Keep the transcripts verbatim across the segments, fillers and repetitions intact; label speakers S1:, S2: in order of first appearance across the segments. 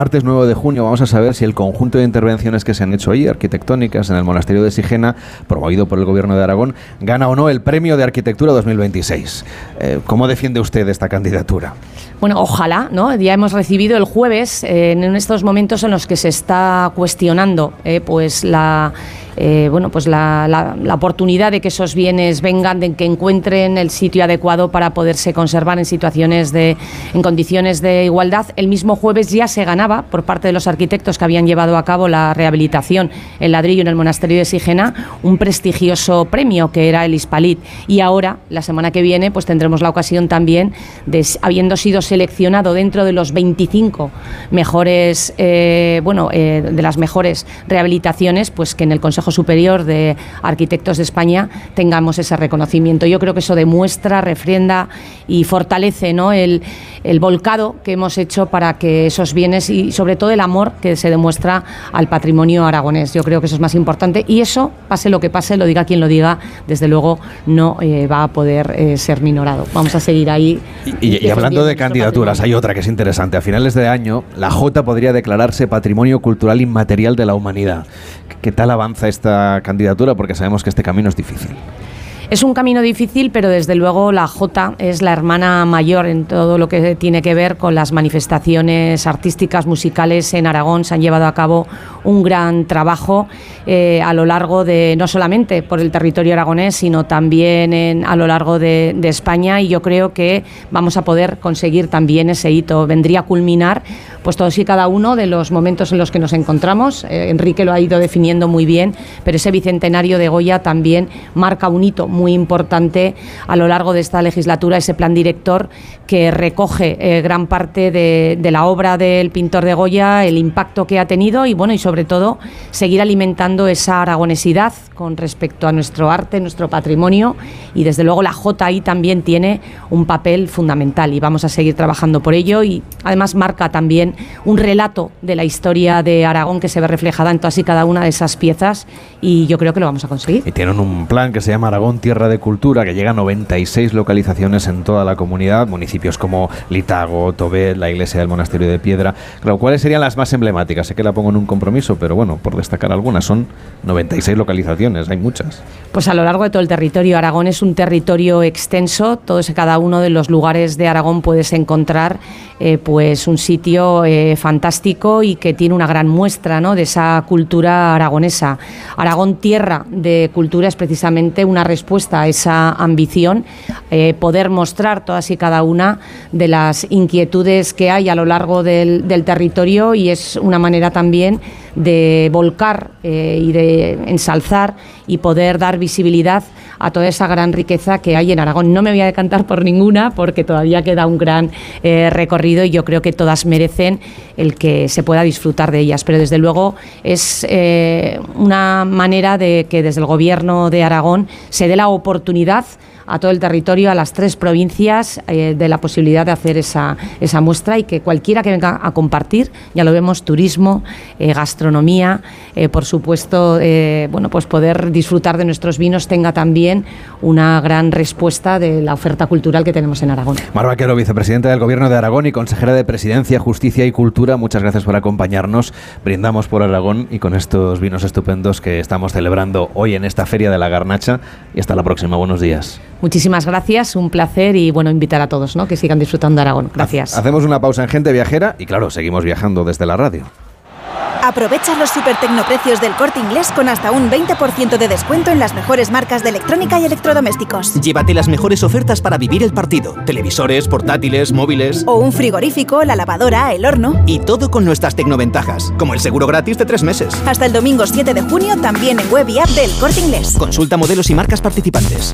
S1: Martes nueve de junio vamos a saber si el conjunto de intervenciones que se han hecho ahí, arquitectónicas, en el monasterio de Sigena, promovido por el Gobierno de Aragón, gana o no el Premio de Arquitectura dos mil veintiséis. Eh, ¿Cómo defiende usted esta candidatura?
S2: Bueno, ojalá, ¿no? Ya hemos recibido el jueves, eh, en estos momentos en los que se está cuestionando eh, pues la... Eh, bueno, pues la, la, la oportunidad de que esos bienes vengan, de que encuentren el sitio adecuado para poderse conservar en situaciones de, en condiciones de igualdad. El mismo jueves ya se ganaba por parte de los arquitectos que habían llevado a cabo la rehabilitación en ladrillo en el monasterio de Sigena un prestigioso premio que era el Hispalit, y ahora la semana que viene pues tendremos la ocasión también de, habiendo sido seleccionado dentro de los veinticinco mejores, eh, bueno, eh, de las mejores rehabilitaciones, pues que en el Consejo Superior de Arquitectos de España tengamos ese reconocimiento. Yo creo que eso demuestra, refrenda y fortalece, ¿no?, el, el volcado que hemos hecho para que esos bienes y sobre todo el amor que se demuestra al patrimonio aragonés. Yo creo que eso es más importante y eso, pase lo que pase, lo diga quien lo diga, desde luego no eh, va a poder eh, ser minorado. Vamos a seguir ahí.
S1: Y, y, y hablando de candidaturas, hay otra que es interesante. A finales de año, la Jota podría declararse Patrimonio Cultural Inmaterial de la Humanidad. ¿Qué tal avanza esta candidatura? Porque sabemos que este camino es difícil.
S2: Es un camino difícil, pero desde luego la Jota es la hermana mayor en todo lo que tiene que ver con las manifestaciones artísticas, musicales en Aragón. Se han llevado a cabo un gran trabajo eh, a lo largo de, no solamente por el territorio aragonés, sino también en, a lo largo de, de España, y yo creo que vamos a poder conseguir también ese hito. Vendría a culminar pues todos y cada uno de los momentos en los que nos encontramos. Eh, Enrique lo ha ido definiendo muy bien, pero ese bicentenario de Goya también marca un hito muy importante a lo largo de esta legislatura, ese plan director que recoge eh, gran parte de, de la obra del pintor de Goya, el impacto que ha tenido y bueno, y sobre todo seguir alimentando esa aragonesidad con respecto a nuestro arte, nuestro patrimonio, y desde luego la Jota ahí también tiene un papel fundamental y vamos a seguir trabajando por ello, y además marca también un relato de la historia de Aragón que se ve reflejada en todas y cada una de esas piezas, y yo creo que lo vamos a conseguir.
S1: Y tienen un plan que se llama Aragón Tierra de Cultura, que llega a noventa y seis localizaciones en toda la comunidad, municipios como Litago, Tobet, la iglesia del Monasterio de Piedra. Claro, ¿cuáles serían las más emblemáticas? Sé que la pongo en un compromiso, pero bueno, por destacar algunas, son noventa y seis localizaciones, hay muchas.
S2: Pues a lo largo de todo el territorio. Aragón es un territorio extenso, todos y cada uno de los lugares de Aragón puedes encontrar eh, pues un sitio eh, fantástico y que tiene una gran muestra, ¿no?, de esa cultura aragonesa. Aragón Tierra de Cultura es precisamente una respuesta a esa ambición, eh, poder mostrar todas y cada una de las inquietudes que hay a lo largo del, del territorio, y es una manera también de volcar eh, y de ensalzar y poder dar visibilidad a toda esa gran riqueza que hay en Aragón. No me voy a decantar por ninguna porque todavía queda un gran eh, recorrido y yo creo que todas merecen el que se pueda disfrutar de ellas, pero desde luego es eh, una manera de que desde el Gobierno de Aragón se dé la oportunidad a todo el territorio, a las tres provincias, eh, de la posibilidad de hacer esa, esa muestra, y que cualquiera que venga a compartir, ya lo vemos, turismo, eh, gastronomía, eh, por supuesto, eh, bueno, pues poder disfrutar de nuestros vinos, tenga también una gran respuesta de la oferta cultural que tenemos en Aragón.
S1: Mar Vaquero, vicepresidenta del Gobierno de Aragón y consejera de Presidencia, Justicia y Cultura, muchas gracias por acompañarnos. Brindamos por Aragón y con estos vinos estupendos que estamos celebrando hoy en esta Feria de la Garnacha, y hasta la próxima. Buenos días.
S2: Muchísimas gracias, un placer, y bueno, invitar a todos, ¿no?, que sigan disfrutando de Aragón. Gracias.
S1: Hacemos una pausa en Gente Viajera y claro, seguimos viajando desde la radio.
S3: Aprovecha los super tecnoprecios del Corte Inglés con hasta un veinte por ciento de descuento en las mejores marcas de electrónica y electrodomésticos.
S4: Llévate las mejores ofertas para vivir el partido. Televisores, portátiles, móviles...
S3: O un frigorífico, la lavadora, el horno...
S4: Y todo con nuestras tecnoventajas, como el seguro gratis de tres meses.
S3: Hasta el domingo siete de junio, también en web y app del Corte Inglés.
S4: Consulta modelos y marcas participantes.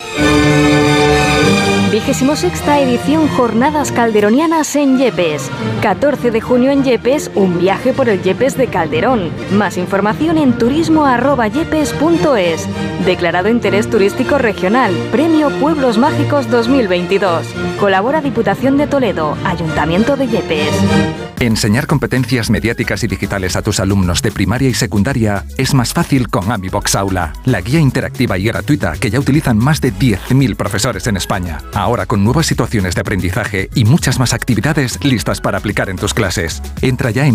S5: Vigésimo sexta edición Jornadas Calderonianas en Yepes. catorce de junio en Yepes, un viaje por el Yepes de Calderón. Más información en turismo arroba yepes punto es. Declarado Interés Turístico Regional. Premio Pueblos Mágicos dos mil veintidós. Colabora Diputación de Toledo, Ayuntamiento de Yepes.
S6: Enseñar competencias mediáticas y digitales a tus alumnos de primaria y secundaria es más fácil con AmiBox Aula, la guía interactiva y gratuita que ya utilizan más de diez mil profesores en España. Ahora con nuevas situaciones de aprendizaje y muchas más actividades listas para aplicar en tus clases. Entra ya en